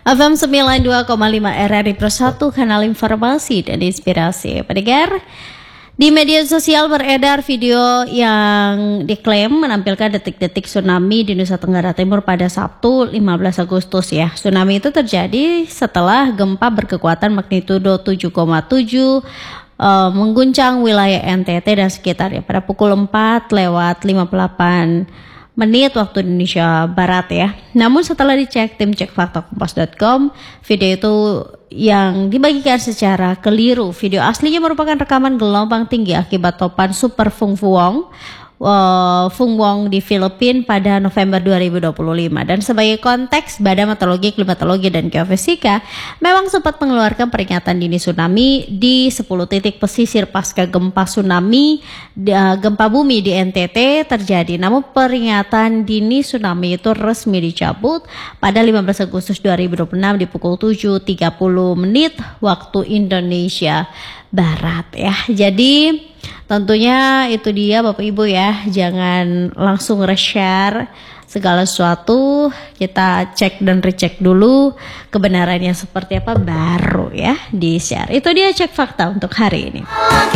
FM 92,5 RRI Pro 1, kanal informasi dan inspirasi. Pendengar, di media sosial beredar video yang diklaim menampilkan detik-detik tsunami di Nusa Tenggara Timur pada Sabtu 15 Agustus ya. Tsunami itu terjadi setelah gempa berkekuatan magnitudo 7,7 mengguncang wilayah NTT dan sekitarnya pada pukul 4:58 menit waktu Indonesia Barat ya. Namun setelah dicek tim cekfaktakompas.com, video itu yang dibagikan secara keliru. Video aslinya merupakan rekaman gelombang tinggi akibat topan super Fung Wong di Filipina pada November 2025. Dan sebagai konteks, Badan Meteorologi, Klimatologi, dan Geofisika memang sempat mengeluarkan peringatan dini tsunami di 10 titik pesisir pasca gempa bumi di NTT terjadi. Namun peringatan dini tsunami itu resmi dicabut pada 15 Agustus 2026 di pukul 7:30 menit waktu Indonesia Barat ya. Jadi tentunya itu dia Bapak Ibu ya, jangan langsung reshare segala sesuatu, kita cek dan recheck dulu kebenarannya seperti apa baru ya di share. Itu dia Cek Fakta untuk hari ini.